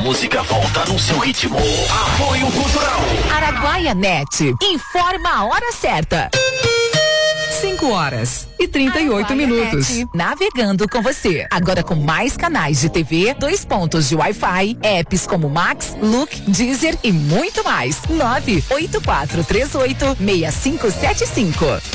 música volta no seu ritmo. Apoio Cultural. Araguaia Net. Informa a hora certa. 5h38. Net, navegando com você. Agora com mais canais de TV, 2 pontos de Wi-Fi, apps como Max, Look, Deezer e muito mais. 984386575.